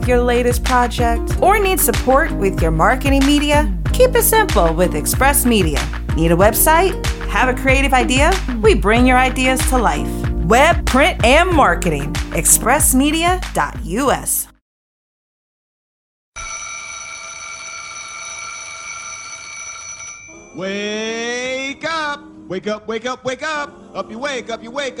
your latest project, or need support with your marketing media? Keep it simple with Express Media. Need a website? Have a creative idea? We bring your ideas to life. Web, print, and marketing. expressmedia.us. Wake up! Wake up, wake up, wake up! Up you wake, up you wake,